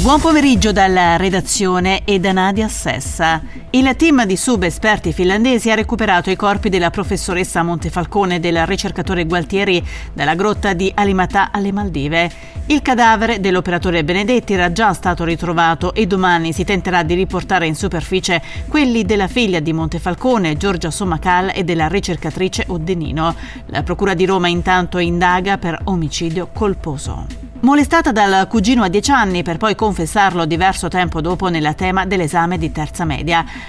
Buon pomeriggio dalla redazione e da Nadia Sessa. Il team di subesperti finlandesi ha recuperato i corpi della professoressa Montefalcone e del ricercatore Gualtieri dalla grotta di Alimatà alle Maldive. Il cadavere dell'operatore Benedetti era già stato ritrovato e domani si tenterà di riportare in superficie quelli della figlia di Montefalcone, Giorgia Sommacal, e della ricercatrice Oddenino. La Procura di Roma intanto indaga per omicidio colposo. Molestata dal cugino a 10 anni per poi confessarlo diverso tempo dopo nella tema dell'esame di terza media.